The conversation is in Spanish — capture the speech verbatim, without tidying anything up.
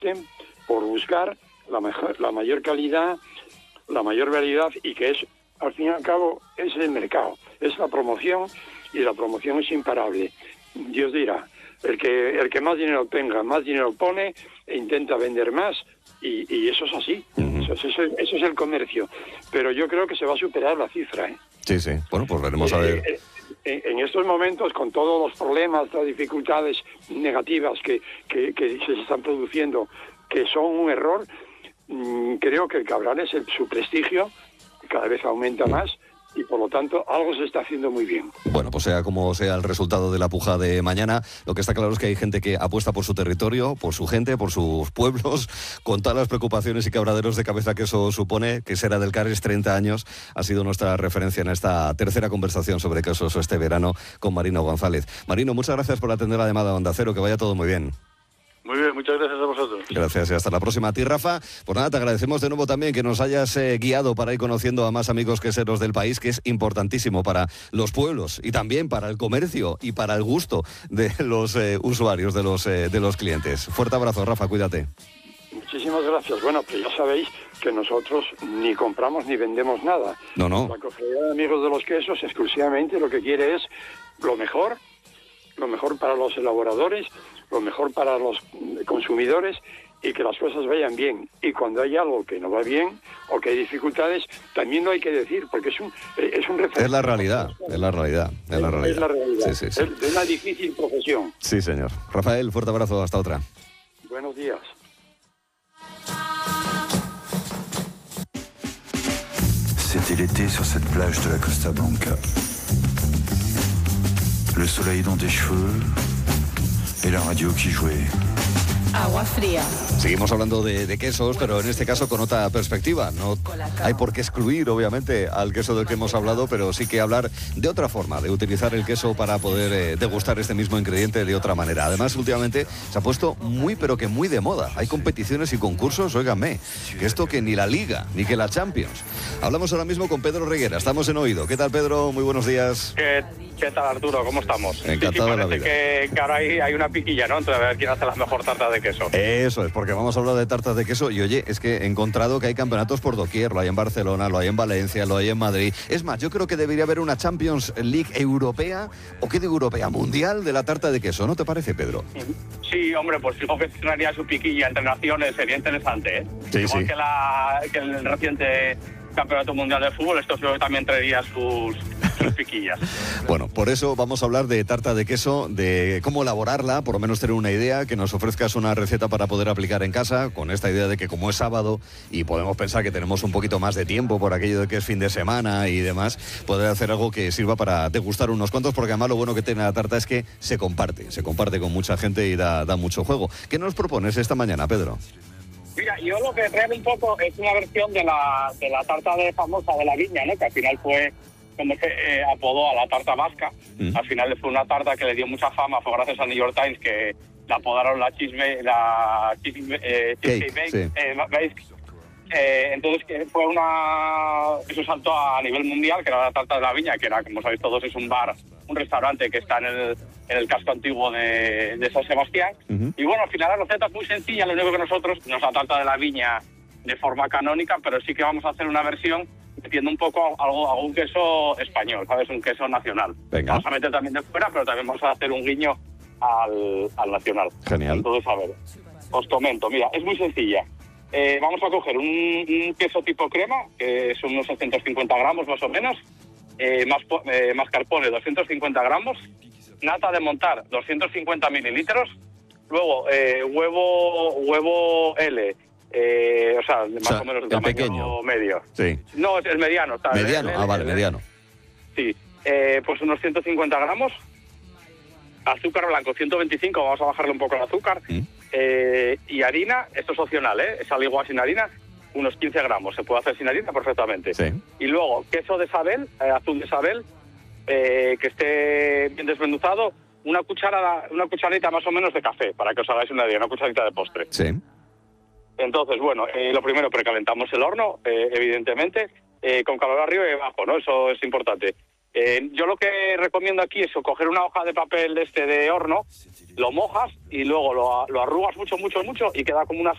por buscar la mejor, la mayor calidad, la mayor variedad, y que es, al fin y al cabo, es el mercado, es la promoción, y la promoción es imparable. Dios dirá, el que el que más dinero tenga, más dinero pone e intenta vender más, y, y eso es así. Uh-huh. Eso, eso, eso es el comercio. Pero yo creo que se va a superar la cifra, ¿eh? Sí, sí. Bueno, pues veremos a ver. Eh, eh, en estos momentos, con todos los problemas, las dificultades negativas que, que, que se están produciendo, que son un error, mmm, creo que el Cabrales, el, su prestigio cada vez aumenta más, y por lo tanto algo se está haciendo muy bien. Bueno, pues sea como sea el resultado de la puja de mañana, lo que está claro es que hay gente que apuesta por su territorio, por su gente, por sus pueblos, con todas las preocupaciones y quebraderos de cabeza que eso supone. Que será del Cares, treinta años, ha sido nuestra referencia en esta tercera conversación sobre quesos este verano con Marino González. Marino, muchas gracias por atender la llamada de Onda Cero, que vaya todo muy bien. Muy bien, muchas gracias a vosotros. Gracias y hasta la próxima. A ti, Rafa, pues nada, te agradecemos de nuevo también que nos hayas eh, guiado para ir conociendo a más amigos queseros del país, que es importantísimo para los pueblos y también para el comercio y para el gusto de los eh, usuarios, de los, eh, de los clientes. Fuerte abrazo, Rafa, cuídate. Muchísimas gracias. Bueno, pues ya sabéis que nosotros ni compramos ni vendemos nada. No, no. La Cofradía de Amigos de los Quesos exclusivamente lo que quiere es lo mejor, lo mejor para los elaboradores, lo mejor para los consumidores, y que las cosas vayan bien. Y cuando hay algo que no va bien o que hay dificultades, también lo hay que decir, porque es un es un referente. Es la realidad, es la realidad, es la realidad. Es la realidad. Sí, sí, sí. Es de una difícil profesión. Sí, señor. Rafael, fuerte abrazo, hasta otra. Buenos días. C'était l'été sur cette plage de la Costa Blanca. Le soleil dans tes cheveux et la radio qui jouait. Agua fría. Seguimos hablando de, de quesos, pero en este caso con otra perspectiva. No hay por qué excluir, obviamente, al queso del que hemos hablado, pero sí que hablar de otra forma, de utilizar el queso para poder eh, degustar este mismo ingrediente de otra manera. Además, últimamente se ha puesto muy, pero que muy de moda. Hay competiciones y concursos, óiganme, que esto que ni la Liga, ni que la Champions. Hablamos ahora mismo con Pedro Reguera, estamos en Oído. ¿Qué tal, Pedro? Muy buenos días. ¿Qué, qué tal, Arturo? ¿Cómo estamos? Encantado sí, sí, de la vida. Que, que ahora hay, hay una piquilla, ¿no? Entre a ver quién hace la mejor tarta de queso. Eso es, porque vamos a hablar de tartas de queso y oye, es que he encontrado que hay campeonatos por doquier, lo hay en Barcelona, lo hay en Valencia, lo hay en Madrid. Es más, yo creo que debería haber una Champions League europea, o qué digo europea, mundial de la tarta de queso, ¿no te parece, Pedro? Sí, hombre, pues fijo que traería su piquilla entre naciones, sería interesante, ¿eh? Sí, Igual sí. que, la, que el reciente Campeonato Mundial de Fútbol, esto creo que también traería sus, sus piquillas. Bueno, por eso vamos a hablar de tarta de queso, de cómo elaborarla, por lo menos tener una idea, que nos ofrezcas una receta para poder aplicar en casa, con esta idea de que como es sábado y podemos pensar que tenemos un poquito más de tiempo por aquello de que es fin de semana y demás, poder hacer algo que sirva para degustar unos cuantos, porque además lo bueno que tiene la tarta es que se comparte, se comparte con mucha gente y da, da mucho juego. ¿Qué nos propones esta mañana, Pedro? Mira, yo lo que traigo un poco es una versión de la, de la tarta de famosa de la Viña, ¿no? Que al final fue como se eh, apodó a la tarta vasca. Mm. Al final fue una tarta que le dio mucha fama, fue gracias al New York Times, que la apodaron la chisme, la chisme, eh, Cake, bake, sí. eh, bake. Eh, entonces que fue una eso saltó a nivel mundial, que era la tarta de la Viña, que era, como sabéis todos, es un bar, un restaurante que está en el, en el casco antiguo de, de San Sebastián. Uh-huh. Y bueno, al final la receta es muy sencilla, lo único que nosotros no es la tarta de la Viña de forma canónica, pero sí que vamos a hacer una versión metiendo un poco algo, algún queso español, ¿sabes? Un queso nacional. Venga. Vamos a meter también de fuera, pero también vamos a hacer un guiño al, al nacional. Genial. Entonces, a ver, os comento, mira, es muy sencilla. Eh, vamos a coger un, un queso tipo crema, que son unos setecientos cincuenta gramos más o menos, eh, más, eh, mascarpone doscientos cincuenta gramos, nata de montar doscientos cincuenta mililitros, luego eh, huevo huevo L, eh, o sea, más o, sea, o menos de tamaño pequeño. Medio. Sí. No, es el mediano. Está, mediano, el, el, ah, vale, el, mediano. Sí, eh, pues unos ciento cincuenta gramos, azúcar blanco ciento veinticinco, vamos a bajarle un poco el azúcar. ¿Mm? Eh, y harina, esto es opcional, ¿eh? Es al igual sin harina, unos quince gramos, se puede hacer sin harina perfectamente. Sí. Y luego queso de Sabel, eh, azul de Sabel, eh, que esté bien desmenuzado, una cucharada, una cucharadita más o menos de café, para que os hagáis una idea, una cucharadita de postre. Sí. Entonces, bueno, eh, lo primero, precalentamos el horno, eh, evidentemente, eh, con calor arriba y abajo, ¿no? Eso es importante. Eh, yo lo que recomiendo aquí es coger una hoja de papel de este de horno, lo mojas y luego lo, lo arrugas mucho, mucho, mucho y queda como unas